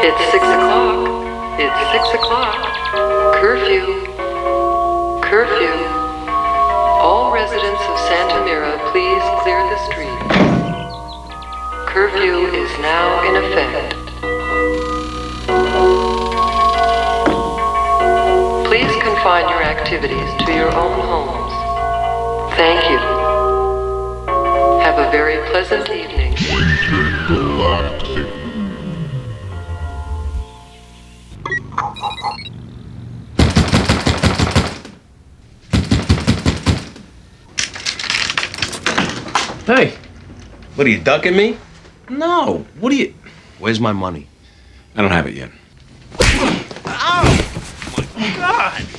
It's 6 o'clock. It's 6 o'clock. Curfew. Curfew. All residents of Santa Mira, please clear the streets. Curfew is now in effect. Please confine your activities to your own homes. Thank you. Have a very pleasant evening. Hey, What are you ducking me? no. What are you... Where's my money? I don't have it yet. Ow! Oh my God!